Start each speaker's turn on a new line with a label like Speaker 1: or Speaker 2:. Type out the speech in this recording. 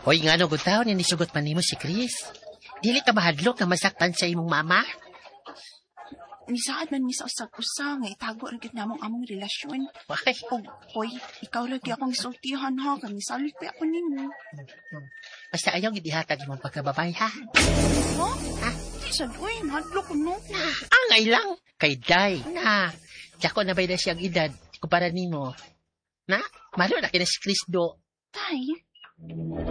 Speaker 1: Hoy nga no, gutaw, nisugot man nimo si Chris. Dili ka mahadlok na masaktan sa imong mama?
Speaker 2: Nisaad man mi sa usag-usag nga itago rin gid namong among relasyon.
Speaker 1: Bakit?
Speaker 2: Hoy, ikaw lagi akong isultihan ha, kami salit pa ako nimo.
Speaker 1: Basta ayaw gidihatag imong pagkababay, ha?
Speaker 2: Ha? Di sad, uy, mahadlok ko no.
Speaker 1: Angay lang. Kay Day, na. Diyako na bay na siyang edad, kumpara nimo. Na, malo na kina si Chris do.
Speaker 2: Tay,